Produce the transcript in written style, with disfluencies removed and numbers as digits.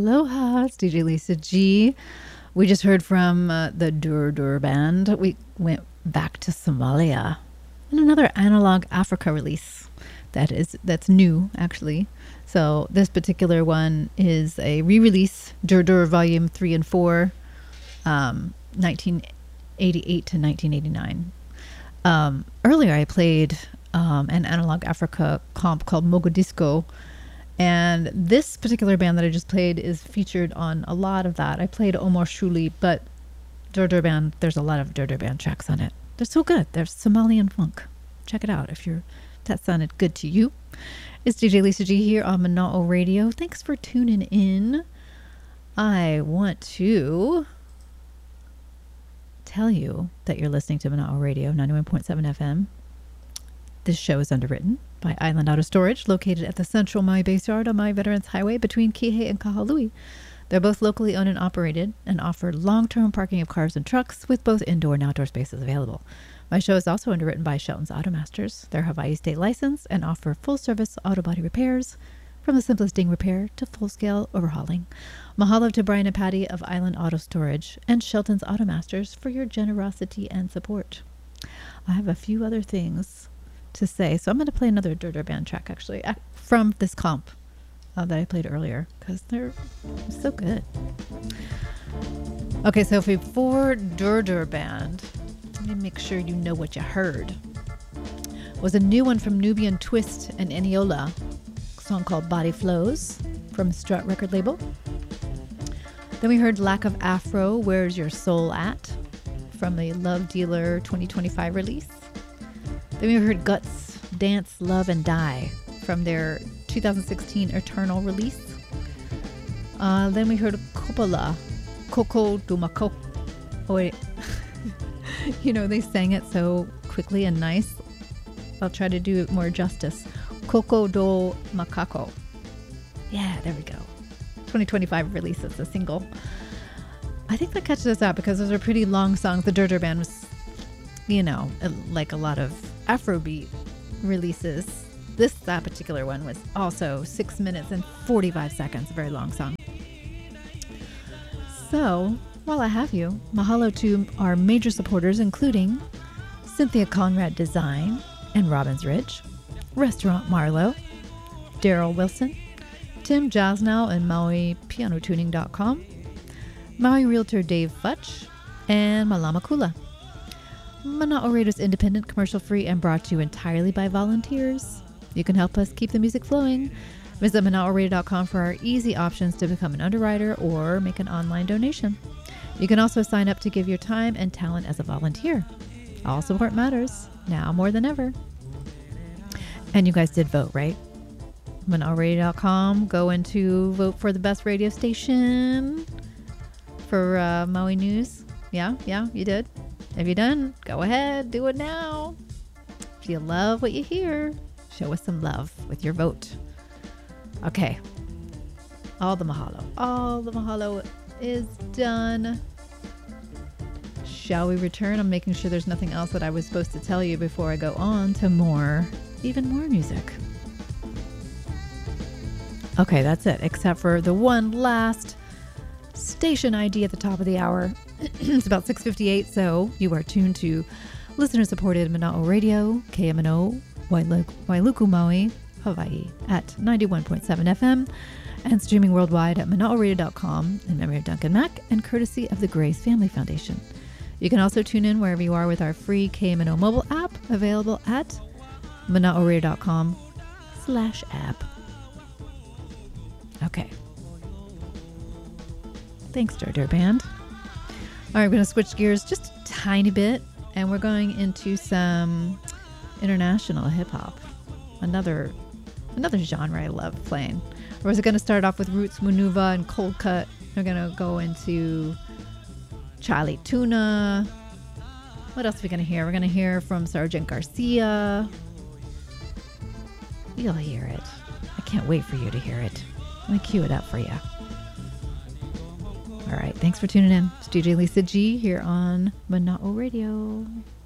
Aloha, it's DJ Lisa G. We just heard from the Dur Dur Band. We went back to Somalia and another Analog Africa release that's new, actually. So this particular one is a re-release, Dur Dur Volume 3 and 4, 1988 to 1989. Earlier I played an Analog Africa comp called Mogadisco, and this particular band that I just played is featured on a lot of that. I played Omar Shuli, but Dur Dur Band, there's a lot of Dur Dur Band tracks on it. They're so good. They're Somalian funk. Check it out if that sounded good to you. It's DJ Lisa G here on Mana'o Radio. Thanks for tuning in. I want to tell you that you're listening to Mana'o Radio, 91.7 FM. This show is underwritten by Island Auto Storage, located at the Central Maui Base Yard on Maui Veterans Highway between Kihei and Kahului. They're both locally owned and operated and offer long-term parking of cars and trucks with both indoor and outdoor spaces available. My show is also underwritten by Shelton's Automasters. They're Hawaii state licensed and offer full-service auto body repairs, from the simplest ding repair to full-scale overhauling. Mahalo to Brian and Patty of Island Auto Storage and Shelton's Automasters for your generosity and support. I have a few other things to say, so I'm going to play another Dur Dur Band track, actually, from this comp that I played earlier, because they're so good. Okay, so before Dur Dur Band, let me make sure you know what you heard, was a new one from Nubian Twist and Eniola, a song called Body Flows from Strut record label. Then we heard Lack of Afro, Where's Your Soul At, from the Love Dealer 2025 release. Then we heard Guts, Dance, Love, and Die from their 2016 Eternal release. Then we heard Coppola, Coco do Maco. Oh, wait. You know, they sang it so quickly and nice. I'll try to do it more justice. Coco do Macaco. Yeah, there we go. 2025 release as a single. I think that catches us out because those are pretty long songs. The Dur Dur Band was, you know, like a lot of Afrobeat releases. That particular one was also 6 minutes and 45 seconds, a very long song. So, while I have you, mahalo to our major supporters, including Cynthia Conrad Design and Robbins Ridge, Restaurant Marlowe, Daryl Wilson, Tim Jasnow and MauiPianoTuning.com, Maui Realtor Dave Futch, and Malama Kula. Mana'o Radio is independent, commercial-free, and brought to you entirely by volunteers. You can help us keep the music flowing. Visit Mana'oRadio.com for our easy options to become an underwriter or make an online donation. You can also sign up to give your time and talent as a volunteer. All support matters, now more than ever. And you guys did vote, right? Mana'oRadio.com, go into vote for the best radio station for Maui News. Yeah, you did. If you done, go ahead, do it now. If you love what you hear, show us some love with your vote. Okay. All the mahalo is done. Shall we return? I'm making sure there's nothing else that I was supposed to tell you before I go on to even more music. Okay, that's it, except for the one last station ID at the top of the hour. It's about 6:58, so you are tuned to listener-supported Mana'o Radio, KMNO, Wailuku, Maui, Hawaii, at 91.7 FM, and streaming worldwide at mana'oradio.com in memory of Duncan Mack and courtesy of the Grace Family Foundation. You can also tune in wherever you are with our free KMNO mobile app, available at mana'oradio.com/app. Okay. Thanks, Dur Dur Band. All right, we're going to switch gears just a tiny bit, and we're going into some international hip-hop. Another genre I love playing. Or was it going to start off with Roots Manuva and Cold Cut? We're going to go into Charlie Tuna. What else are we going to hear? We're going to hear from Sergeant Garcia. You'll hear it. I can't wait for you to hear it. I'm going to cue it up for you. All right, thanks for tuning in. It's DJ Lisa G here on Mana'o Radio.